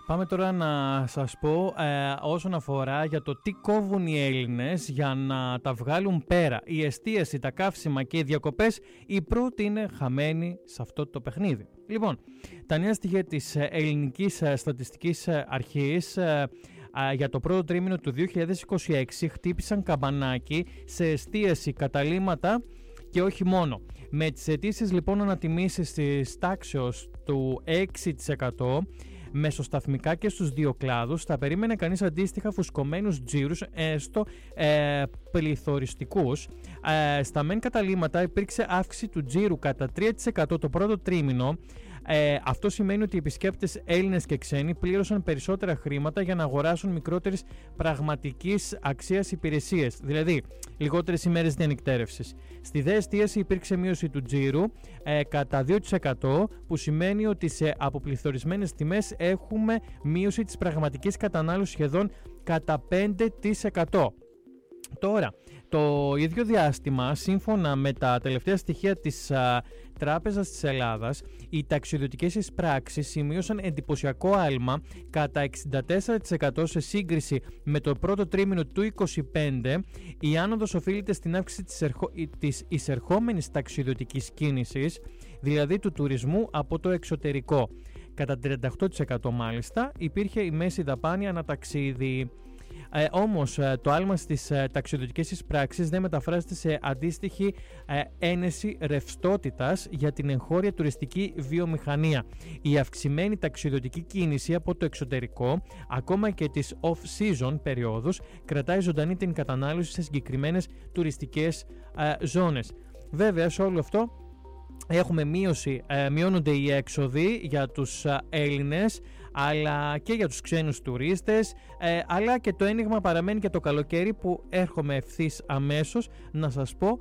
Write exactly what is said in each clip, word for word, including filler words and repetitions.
Πάμε τώρα να σας πω ε, όσον αφορά για το τι κόβουν οι Έλληνες για να τα βγάλουν πέρα. Η εστίαση, τα καύσιμα και οι διακοπές, οι πρώτοι είναι χαμένοι σε αυτό το παιχνίδι. Λοιπόν, τα νέα στοιχεία της Ελληνικής Στατιστικής Αρχής ε, ε, για το πρώτο τρίμηνο του δύο χιλιάδες είκοσι έξι χτύπησαν καμπανάκι σε εστίαση, καταλύματα και όχι μόνο. Με τις αιτήσεις λοιπόν ανατιμήσεις της τάξεως του έξι τοις εκατό μεσοσταθμικά και στους δύο κλάδους, θα περίμενε κανείς αντίστοιχα φουσκωμένους τζίρους, έστω ε, πληθωριστικούς. Ε, στα μεν καταλύματα υπήρξε αύξηση του τζίρου κατά τρία τοις εκατό το πρώτο τρίμηνο. Ε, αυτό σημαίνει ότι οι επισκέπτες Έλληνες και ξένοι πλήρωσαν περισσότερα χρήματα για να αγοράσουν μικρότερης πραγματικής αξίας υπηρεσίες, δηλαδή λιγότερες ημέρες διανυκτέρευσης. Στη δε εστίαση υπήρξε μείωση του τζίρου ε, κατά δύο τοις εκατό, που σημαίνει ότι σε αποπληθωρισμένες τιμές έχουμε μείωση της πραγματικής κατανάλωσης σχεδόν κατά πέντε τοις εκατό. Τώρα, το ίδιο διάστημα, σύμφωνα με τα τελευταία στοιχεία της α, Τράπεζας της Ελλάδας, οι ταξιδιωτικές εισπράξεις σημείωσαν εντυπωσιακό άλμα κατά εξήντα τέσσερα τοις εκατό σε σύγκριση με το πρώτο τρίμηνο του είκοσι πέντε. Η άνοδος οφείλεται στην αύξηση της, ερχο... της εισερχόμενης ταξιδιωτικής κίνησης, δηλαδή του τουρισμού από το εξωτερικό. Κατά τριάντα οκτώ τοις εκατό μάλιστα υπήρχε η μέση δαπάνη αναταξίδι. Ε, όμως ε, το άλμα στις ε, ταξιδιωτικές εισπράξεις δεν μεταφράζεται σε αντίστοιχη ε, ένεση ρευστότητας για την εγχώρια τουριστική βιομηχανία. Η αυξημένη ταξιδιωτική κίνηση από το εξωτερικό, ακόμα και τις off-season περιόδους, κρατάει ζωντανή την κατανάλωση σε συγκεκριμένες τουριστικές ε, ζώνες. Βέβαια, σε όλο αυτό έχουμε μείωση, ε, μειώνονται οι έξοδοι για τους ε, Έλληνες, αλλά και για τους ξένους τουρίστες, ε, αλλά και το ένιγμα παραμένει και το καλοκαίρι, που έρχομαι ευθύς αμέσως να σας πω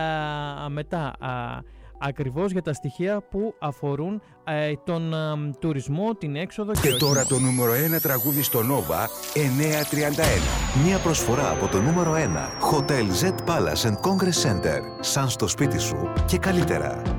α, μετά α, ακριβώς για τα στοιχεία που αφορούν ε, τον α, τουρισμό, την έξοδο και, και τώρα το νούμερο ένα τραγούδι στο Nova εννιακόσια τριάντα ένα. Μια προσφορά από το νούμερο ένα Hotel Z Palace and Congress Center. Σαν στο σπίτι σου και καλύτερα.